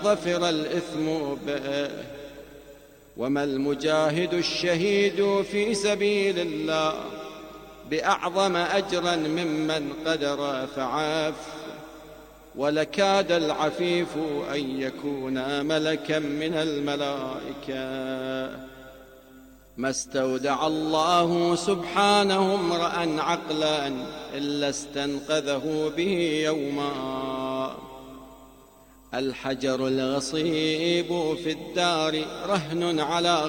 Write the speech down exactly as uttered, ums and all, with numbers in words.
ظفر الإثم به. وما المجاهد الشهيد في سبيل الله بأعظم أجرا ممن قدر فعاف، ولكاد العفيف أن يكون ملكا من الملائكة. ما استودع الله سبحانه امرأ عقلا إلا استنقذه به يوما. الحجر الغصيب في الدار رهن على